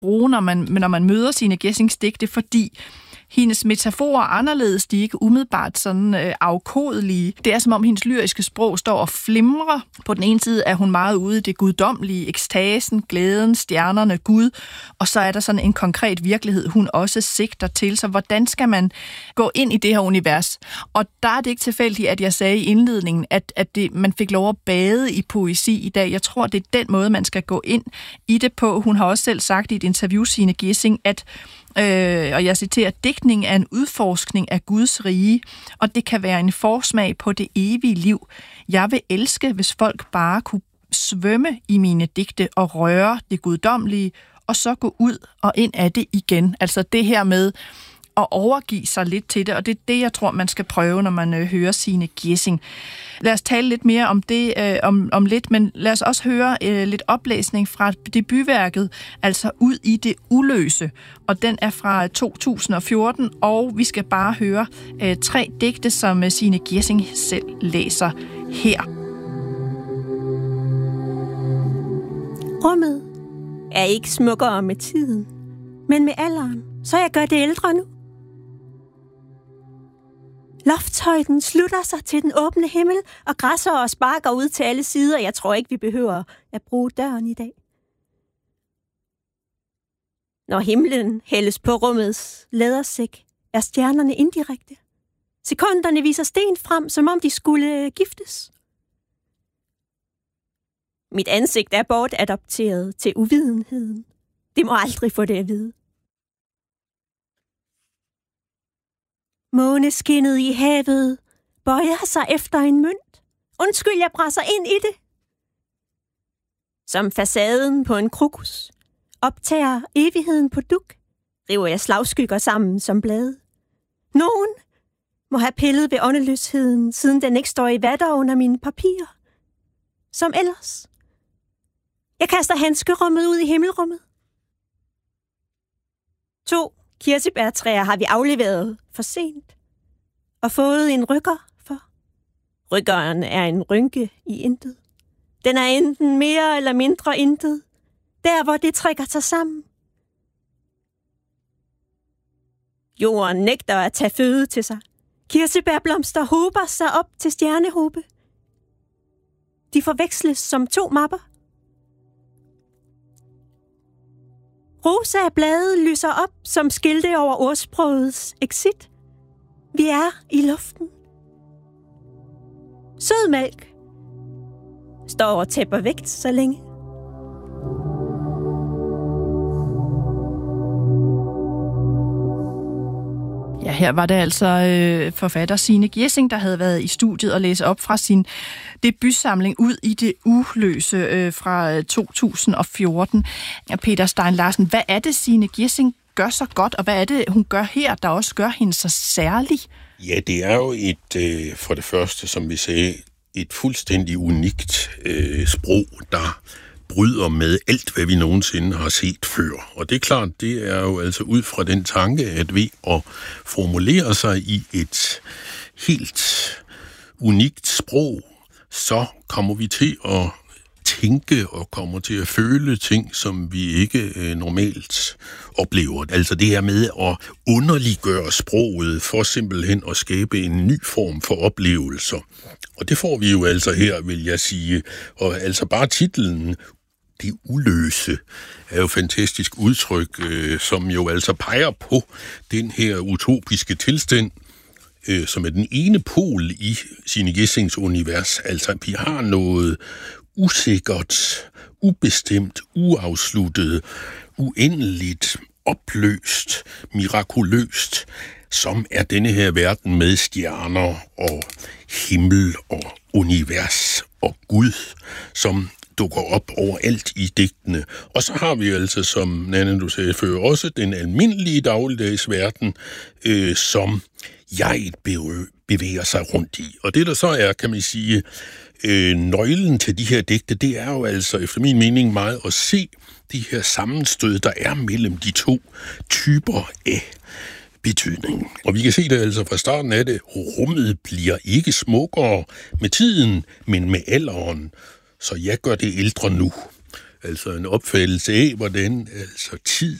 bruge, når man møder Signe Gessings digte, fordi hendes metaforer er anderledes, de er ikke umiddelbart sådan afkodelige. Det er som om hendes lyriske sprog står og flimrer. På den ene side er hun meget ude i det guddommelige, ekstasen, glæden, stjernerne, Gud, og så er der sådan en konkret virkelighed, hun også sigter til. Så hvordan skal man gå ind i det her univers? Og der er det ikke tilfældigt, at jeg sagde i indledningen, at man fik lov at bade i poesi i dag. Jeg tror, det er den måde, man skal gå ind i det på. Hun har også selv sagt i et interview, Signe Gessing, at og jeg citerer, digtning er en udforskning af Guds rige, og det kan være en forsmag på det evige liv. Jeg vil elske, hvis folk bare kunne svømme i mine digte og røre det guddommelige, og så gå ud og ind af det igen. Altså det her med at overgive sig lidt til det, og det er det, jeg tror, man skal prøve, når man hører Signe Gessing. Lad os tale lidt mere om det om lidt, men lad os også høre lidt oplæsning fra debutværket, altså Ud i det uløse, og den er fra 2014, og vi skal bare høre 3 digte, som Signe Gessing selv læser her. Rummet er ikke smukkere med tiden, men med alderen, så jeg gør det ældre nu. Loftshøjden slutter sig til den åbne himmel, og græsser og sparker ud til alle sider. Jeg tror ikke, vi behøver at bruge døren i dag. Når himlen hældes på rummets lædersæk, er stjernerne indirekte. Sekunderne viser sten frem, som om de skulle giftes. Mit ansigt er bortadopteret til uvidenheden. Det må aldrig få det at vide. Måneskinnet i havet bøjer sig efter en mønt. Undskyld, jeg presser ind i det. Som facaden på en krokus optager evigheden på duk, river jeg slagskygger sammen som blade. Nogen må have pillet ved åndeløsheden, siden den ikke står i vatter under mine papirer. Som ellers. Jeg kaster handskerummet ud i himmelrummet. 2 kirsebærtræer har vi afleveret for sent og fået en rykker for. Rykkeren er en rynke i intet. Den er enten mere eller mindre intet, der hvor det trækker sig sammen. Jorden nægter at tage føde til sig. Kirsebærblomster hober sig op til stjernehobe. De forveksles som 2 mapper. Rosa blade lyser op som skilte over ordsprogets exit. Vi er i luften. Sødmælk står og tæpper vægt så længe. Ja, her var det altså forfatter Signe Gessing, der havde været i studiet og læse op fra sin debutsamling Ud i det uløse fra 2014. Peter Stein Larsen, hvad er det, Signe Gessing gør så godt, og hvad er det, hun gør her, der også gør hende så særlig? Ja, det er jo for det første, som vi sagde, et fuldstændig unikt sprog, der bryder med alt, hvad vi nogensinde har set før. Og det er klart, det er jo altså ud fra den tanke, at ved at formulere sig i et helt unikt sprog, så kommer vi til at tænke og kommer til at føle ting, som vi ikke normalt oplever. Altså det her med at underliggøre sproget for simpelthen at skabe en ny form for oplevelser. Og det får vi jo altså her, vil jeg sige. Og altså bare titlen Det uløse er jo et fantastisk udtryk, som jo altså peger på den her utopiske tilstand, som er den ene pol i Signe Gessings univers. Altså, vi har noget usikkert, ubestemt, uafsluttet, uendeligt, opløst, mirakuløst, som er denne her verden med stjerner og himmel og univers og Gud, som dukker op overalt i digtene. Og så har vi altså, som Nanne, du sagde før, også den almindelige dagligdags verden, som jeget bevæger sig rundt i. Og det, der så er, kan man sige, nøglen til de her digte, det er jo altså, efter min mening, meget at se de her sammenstød, der er mellem de 2 typer af betydning. Og vi kan se det altså fra starten af det. Rummet bliver ikke smukkere med tiden, men med alderen. Så jeg gør det ældre nu. Altså en opfattelse af, hvordan altså tid